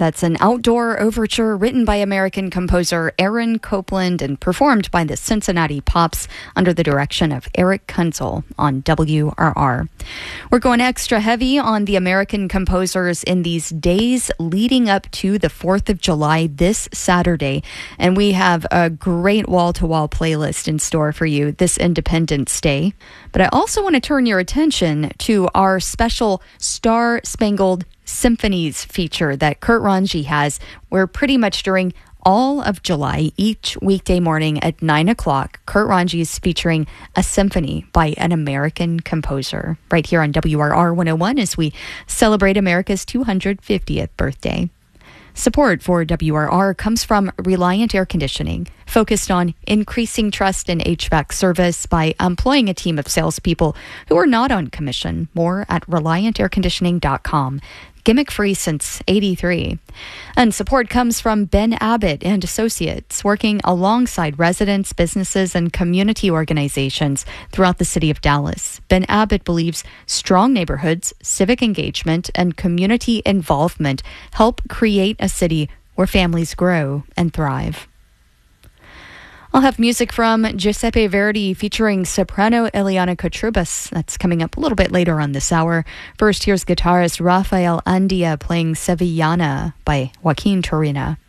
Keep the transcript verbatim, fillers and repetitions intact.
That's an outdoor overture written by American composer Aaron Copland and performed by the Cincinnati Pops under the direction of Eric Kunzel on W R R. We're going extra heavy on the American composers in these days leading up to the fourth of July this Saturday. And we have a great wall-to-wall playlist in store for you this Independence Day. But I also want to turn your attention to our special Star Spangled Symphonies feature that Kurt Ranji has, where pretty much during all of July, each weekday morning at nine o'clock, Kurt Ranji is featuring a symphony by an American composer right here on W R R one oh one as we celebrate America's two hundred fiftieth birthday. Support for W R R comes from Reliant Air Conditioning, focused on increasing trust in H V A C service by employing a team of salespeople who are not on commission. More at reliant air conditioning dot com. Gimmick-free since eighty-three. And support comes from Ben Abbott and Associates, working alongside residents, businesses, and community organizations throughout the city of Dallas. Ben Abbott believes strong neighborhoods, civic engagement, and community involvement help create a city where families grow and thrive. I'll have music from Giuseppe Verdi featuring soprano Eliana Kotrubas. That's coming up a little bit later on this hour. First, here's guitarist Rafael Andia playing Sevillana by Joaquin Turina.